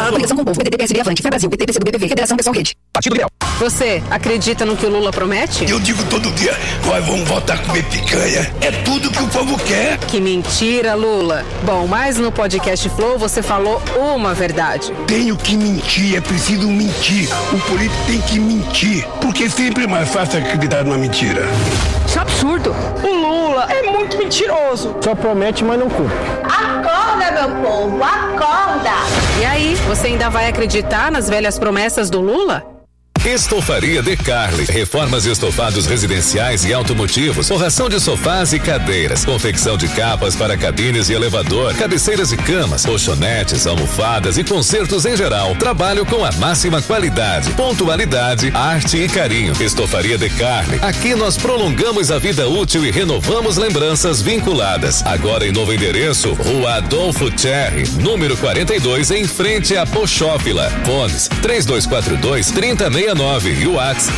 Coligação com o Povo, PDT, PSB, Avante, Fé Brasil, PT, PCdoB, PV, Federação Pessoal Rede. Partido Liberal. Você acredita no que o Lula promete? Eu digo todo dia, nós vamos voltar a comer picanha. É tudo que o povo quer. Que mentira, Lula. Bom, mas no podcast Flow você falou uma verdade. Tenho que mentir, é preciso mentir. O político tem que mentir, porque sempre é mais fácil acreditar numa mentira. Isso é absurdo. O Lula é muito mentiroso. Só promete, mas não cumpre. Acorda, meu povo, acorda! E aí, você ainda vai acreditar nas velhas promessas do Lula? Estofaria De Carli, reformas e estofados residenciais e automotivos, forração de sofás e cadeiras, confecção de capas para cabines e elevador, cabeceiras e camas, colchonetes, almofadas e consertos em geral. Trabalho com a máxima qualidade, pontualidade, arte e carinho. Estofaria De Carli. Aqui nós prolongamos a vida útil e renovamos lembranças vinculadas. Agora em novo endereço, Rua Adolfo Cherry, número 42, em frente a Pochófila. Fones 3242-3069 e o WhatsApp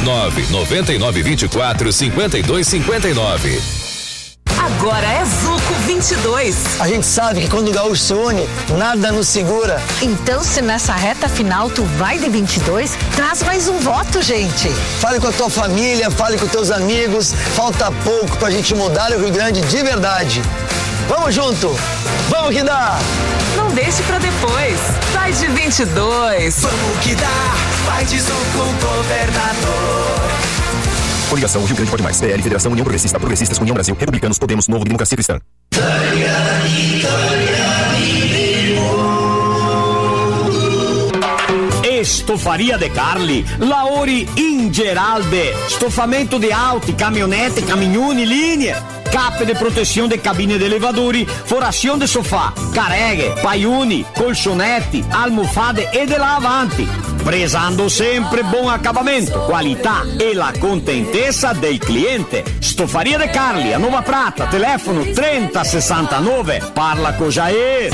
99924-5259. Agora é Zuco 22. A gente sabe que quando o gaúcho se une, nada nos segura. Então, se nessa reta final tu vai de 22, traz mais um voto, gente. Fale com a tua família, fale com teus amigos. Falta pouco pra gente mudar o Rio Grande de verdade. Vamos junto! Vamos que dá! Não deixe pra depois. Vai de 22. Vamos que dá! Vai de Zuco, governador. Coligação Rio Grande Pode Mais. PL, Federação União Progressista, Progressistas com União Brasil, Republicanos, Podemos, Novo, Democracia Cristã. Estofaria De Carli, Lauri Ingeralde, estofamento de auto, caminhonete, caminhone, linha, capa de proteção de cabine de elevadores, forração de sofá, carregue, paiune, colchonete, almofade e de lavante. Prezando sempre bom acabamento, qualità e la contentezza del cliente. Estofaria De Carli, a Nova Prata, telefono 3069. Parla com Jair.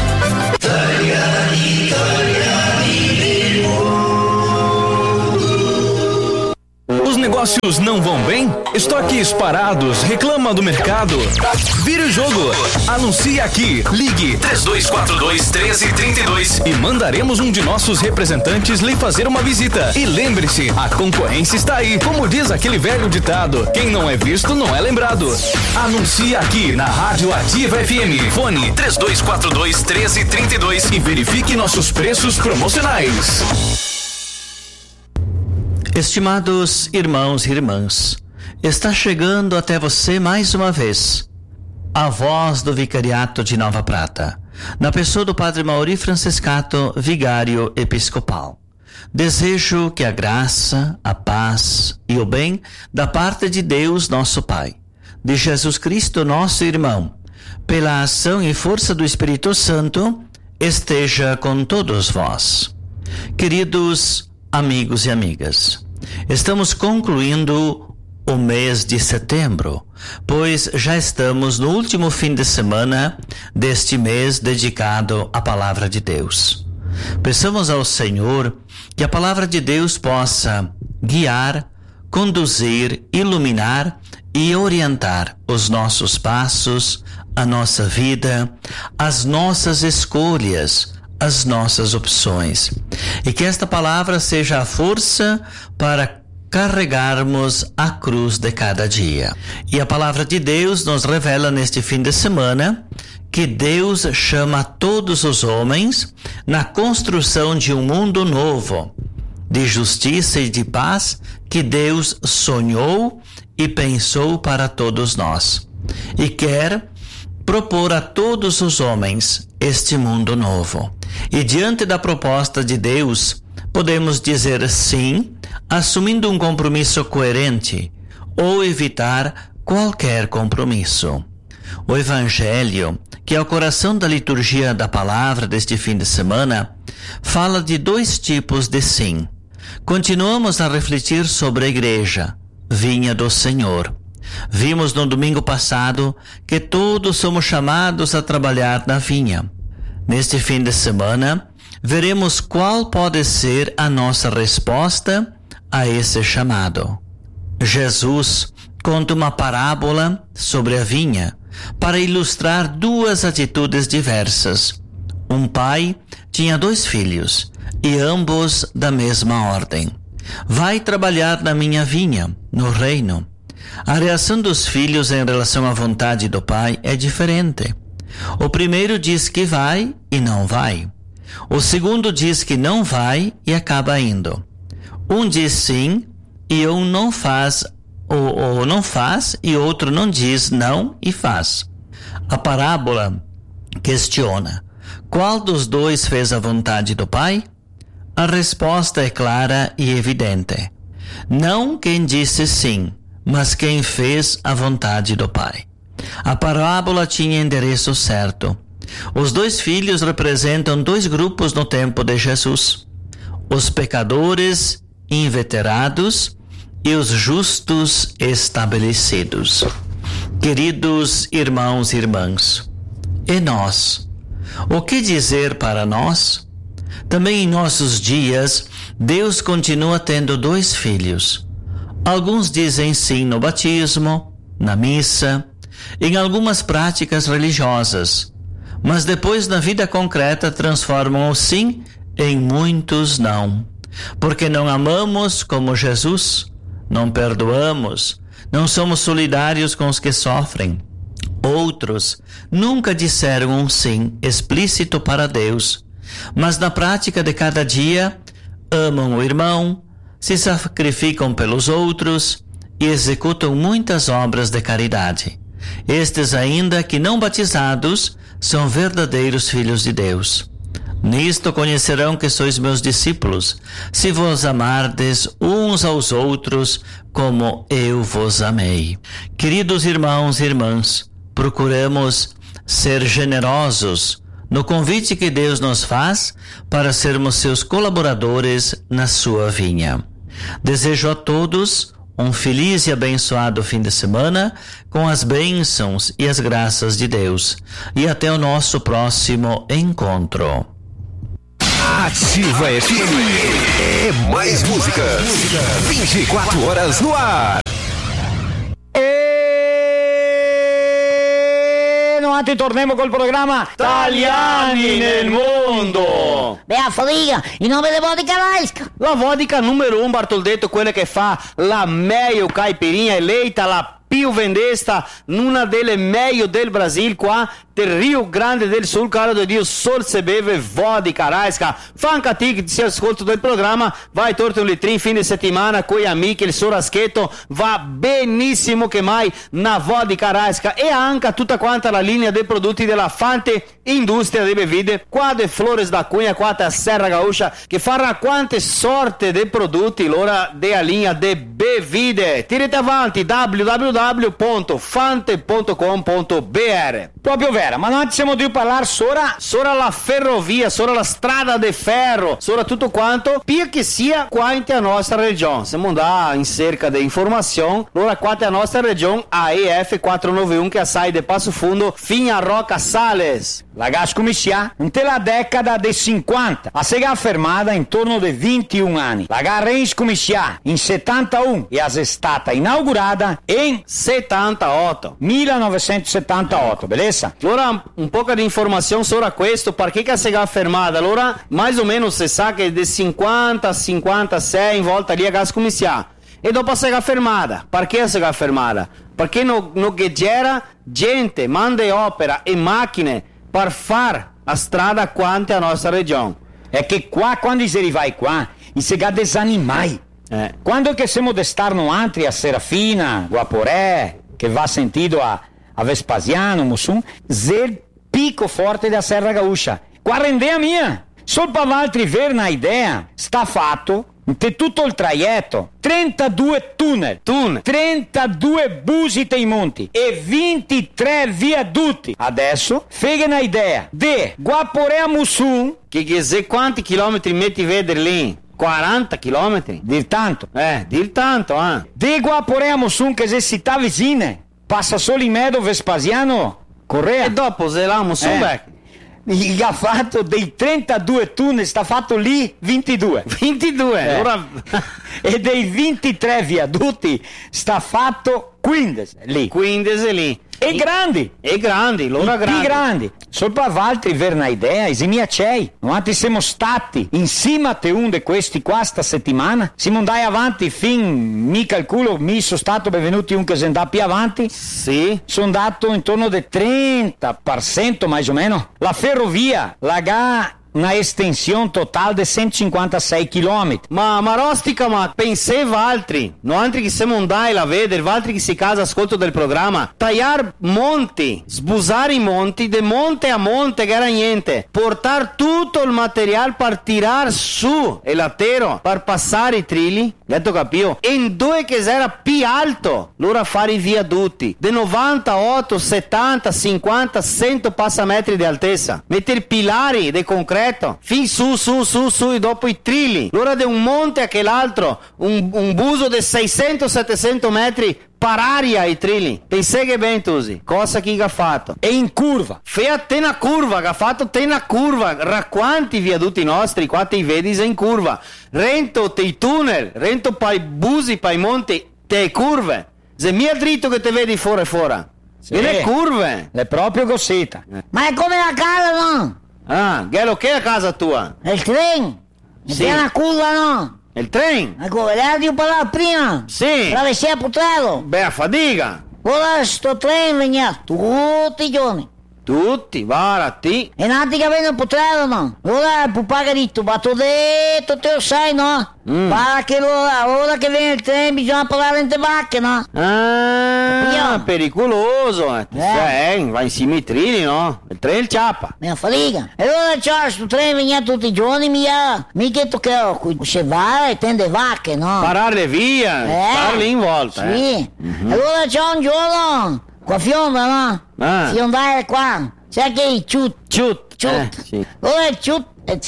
Os negócios não vão bem? Estoques parados? Reclama do mercado? Vira o jogo! Anuncie aqui. Ligue 3242-1332 e mandaremos um de nossos representantes lhe fazer uma visita. E lembre-se, a concorrência está aí. Como diz aquele velho ditado, quem não é visto não é lembrado. Anuncie aqui na Rádio Ativa FM. Fone 3242-1332 e verifique nossos preços promocionais. Estimados irmãos e irmãs, está chegando até você mais uma vez a voz do Vicariato de Nova Prata, na pessoa do Padre Mauri Franciscato, vigário episcopal. Desejo que a graça, a paz e o bem da parte de Deus, nosso Pai, de Jesus Cristo, nosso irmão, pela ação e força do Espírito Santo, esteja com todos vós. Queridos amigos e amigas, estamos concluindo o mês de setembro, pois já estamos no último fim de semana deste mês dedicado à Palavra de Deus. Peçamos ao Senhor que a Palavra de Deus possa guiar, conduzir, iluminar e orientar os nossos passos, a nossa vida, as nossas escolhas, as nossas opções, e que esta palavra seja a força para carregarmos a cruz de cada dia. E a palavra de Deus nos revela neste fim de semana que Deus chama todos os homens na construção de um mundo novo, de justiça e de paz que Deus sonhou e pensou para todos nós, e quer propor a todos os homens este mundo novo. E diante da proposta de Deus, podemos dizer sim, assumindo um compromisso coerente, ou evitar qualquer compromisso. O Evangelho, que é o coração da liturgia da palavra deste fim de semana, fala de dois tipos de sim. Continuamos a refletir sobre a igreja, vinha do Senhor. Vimos no domingo passado que todos somos chamados a trabalhar na vinha. Neste fim de semana, veremos qual pode ser a nossa resposta a esse chamado. Jesus conta uma parábola sobre a vinha para ilustrar duas atitudes diversas. Um pai tinha 2 filhos e ambos da mesma ordem. Vai trabalhar na minha vinha, no reino. A reação dos filhos em relação à vontade do pai é diferente. O primeiro diz que vai e não vai. O segundo diz que não vai e acaba indo. Um diz sim e um não faz, ou não faz, e outro não diz não e faz. A parábola questiona: qual dos dois fez a vontade do pai? A resposta é clara e evidente. Não quem disse sim, mas quem fez a vontade do pai. A parábola tinha endereço certo. Os dois filhos representam dois grupos no tempo de Jesus: os pecadores inveterados e os justos estabelecidos. Queridos irmãos e irmãs, e nós? O que dizer para nós? Também em nossos dias, Deus continua tendo dois filhos. Alguns dizem sim no batismo, na missa, em algumas práticas religiosas, mas depois na vida concreta transformam o sim em muitos não. Porque não amamos como Jesus, não perdoamos, não somos solidários com os que sofrem. Outros nunca disseram um sim explícito para Deus, mas na prática de cada dia amam o irmão, se sacrificam pelos outros e executam muitas obras de caridade. Estes, ainda que não batizados, são verdadeiros filhos de Deus. Nisto conhecerão que sois meus discípulos, se vos amardes uns aos outros como eu vos amei. Queridos irmãos e irmãs, procuremos ser generosos no convite que Deus nos faz para sermos seus colaboradores na sua vinha. Desejo a todos um feliz e abençoado fim de semana com as bênçãos e as graças de Deus. E até o nosso próximo encontro. Ativa FM é mais música. 24 horas no ar. Avanti, torniamo col programma Italiani nel mondo. Beh, Fodiga, in nome di Vodka Raiska. La vodka numero 1, Bartoldetto, quella che fa la meglio caipirinha eleita, la più vendesta, una delle meglio del Brasil, qua del Rio Grande del Sul, caro di Dio, sol se beve vodka Raiska. Fanca ti che si ascolta del programma, vai torto un litrinho fine settimana con gli amici, il soraschetto va benissimo che mai na vodka Raiska, e anche tutta quanta la linea dei prodotti della Fante Industria delle Bevide, qua de Flores da Cunha, qua da Serra Gaúcha, che farà quante sorte di prodotti l'ora della linea de bevide. Tirate avanti www.fante.com.br. Proprio vero, ma non siamo di parlare solo la ferrovia, solo la strada de ferro, solo tutto quanto, perché sia qua in a nostra regione. Siamo andati in cerca di informazioni, allora qua a nostra regione, a EF 491 che sai de Passo Fundo, fino a Roca Sales. La gas comincia nella década de 50, a ser fermata intorno de 21 anni. La gara comincia in 71 e è stata inaugurata in 1978, beleza? Allora un po' di informazione sobre questo, perché che si è fermata? Allora, mais o menos si sa che de 50 a 56 in volta lì a gas comincia. E dopo si è fermata. Perché si è fermata? Perché non c'era gente, manodopera e macchine per fare a strada quante a nostra regione. È che qua, quando si arriva qua, si è desanimai. Quando che siamo de star no antri a Serafina, Guaporé, che va sentito a Vespasiano, Mussum, zel pico forte da Serra Gaúcha. Qua rende a mia. Sol per altri ver na idea, sta fatto in tutto il traghetto. 32 tunnel, 32 busi ai monti e 23 viadotti. Adesso, fega una idea de Guaporé a Mussum, che dice quanti chilometri metti vedere lì? 40 chilometri? Dir tanto. Dir tanto, De Guaporé a Mussum, che se si sta vicine, passa solo in mezzo Vespasiano, Correa. E dopo se la Mussum il ha fatto dei 32 tunnel, sta fatto lì 22. Allora e dei 23 viadotti sta fatto 15 lì. 15 lì. E grandi, loro grandi. Solo per altri ver una idea, esimia c'è. Noi siamo stati insieme a te un di questi qua sta settimana. Siamo andati avanti mi calcolo, mi sono stato benvenuti un che se andà più avanti. Sì. Sono andato intorno del 30% mai o meno. La ferrovia, la una estensione totale di 156 km. Ma Rostica, ma pensava altri, non altri che siamo andati a vedere, altri che si casa ascolto del programma, tagliare monti, sbusare i monti, de monte a monte che era niente, portare tutto il materiale per tirare su e latero, per passare i trilli, detto capito, e in due che era più alto, loro a fare i viadotti, de 98, 70, 50, 100 passametri di altezza, mettere pilari di concreto, fin su e dopo i trilli, l'ora di un monte a che l'altro, un buso di 600-700 metri per aria i trilli. Pensai che ben tusi, cosa che ha fatto? E in curva, fea te una curva, che ha fatto te una curva, quanti viaduti nostri, quanti vedi in curva, rento te i tunnel, rento pai busi, pai monti, te curve, se mi è dritto che te vedi fuori. Sì. E le curve, è proprio cosita. Ma è come la casa, no? Ah, Ghello, che è a casa tua? È il treno. Sì. È una curva, no? Il treno? Ecco, l'hai di parlare prima? Sì. Travessia Putrello. Beh, a fatica. Ora sto treno veniva tutti i giorni. Tutti, varati. E nati che vengono Putrello, no? Ora il pupà detto, ma tu detto, te lo sai, no? Ma che ora che viene il treno bisogna parlare in te bacche, no? Ah, pericoloso. Va insieme ai trini, no? Il treno il ciappa. Mi fatica. E allora c'è sto treno veniva tutti i giorni, mica tu che osservare e tende vacche, no? Pararle via, pararle in volta. Sì. E allora c'è un giorno, qua fionda, no? Si andava qua. Sai che ciut. Sì. Ora il ciut, e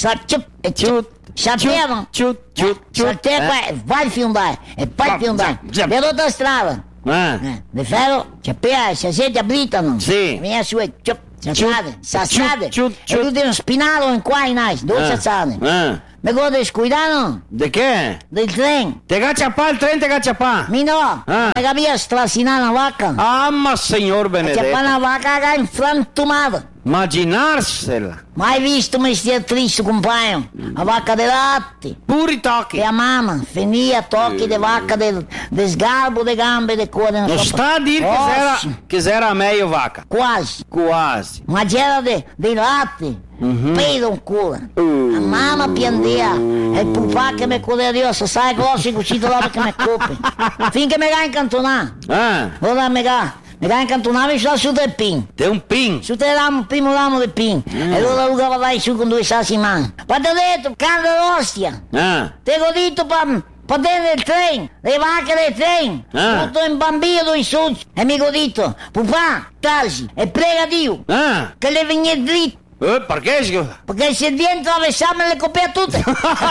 sappiamo. Saltea qua e vai a fiondare. E poi fiondare. Vedo la strada. Le ferro, c'è se siete abitano. Sì. Vieni su e sassade. E tu devi spinarlo in qua in ice, due sassade. Mi gode scuidano? De che? Del treno. Te cacciapà il treno, te cacciapà? Mi no, mi capia strasinare una vacca. Ah, ma signor benedetto. Cacciapà una vacca che è infrantumata. Immaginarsela. Mai visto mestiere triste, compagno? La vacca dei latti. Puri tocchi. E a mamma, finì tocchi di vacca del sgarbo, de gambe, de cuore. Non sta a dire che era meglio vacca. Quasi. Ma c'era dei latti. Pedo un culo. La mamma piangeva e il pupà che mi correva, sai grosso cucito là che mi coppe. Finché mi va incantonare. Ora mi va incantonare su del pin. È un pin? Su del primo ramo del pin. E allora lui va là su con due sassi in mano. Ma ti ho detto, canto d'ostia. Te l'ho detto per dentro il treno, le vacche del treno, tutto in bambino in su. E mi ho detto, pupà, tasi, e prega Dio che le viene dritto. Perché? Perché se dentro avessamo le coppie tutte.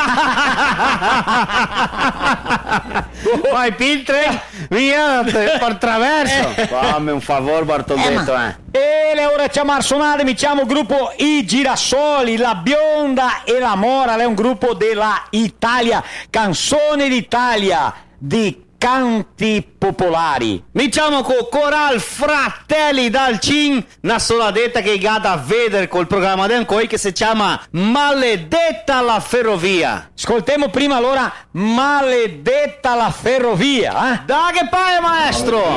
Vai piltre, via per traverso. Fammi un favore, Bartoletto. E le ore chiamare suonate, mi chiamo gruppo I Girasoli, la bionda e la mora, è un gruppo della Italia, canzone d'Italia di canti popolari. Mi chiamo Coral Fratelli dal Cin, una sola detta che gada a vedere col programma di Ancoi che si chiama Maledetta la ferrovia. Ascoltiamo prima allora Maledetta la ferrovia, Dai che paia, maestro!